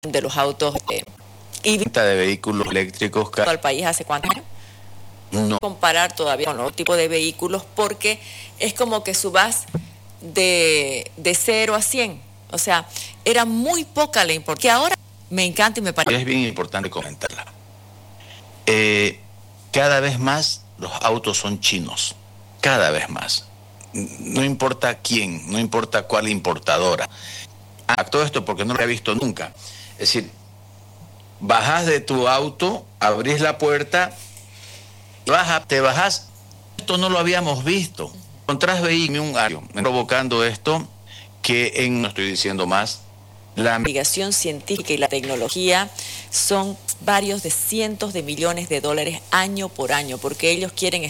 de los autos híbridos de vehículos eléctricos al país hace cuántos años. no Comparar todavía con otro tipo de vehículos porque es como que subas de 0 a 100. O sea, era muy poca la importancia. Que ahora me encanta y me parece. es bien importante comentarla. Cada vez más los autos son chinos. Cada vez más. No importa quién, no importa cuál importadora. Todo esto porque no lo había visto nunca. Es decir, bajás de tu auto, abrís la puerta, te bajás. Esto no lo habíamos visto. Encontrás vehículos provocando esto que no estoy diciendo más. La investigación científica y la tecnología son varios de cientos de millones de dólares año por año, porque ellos quieren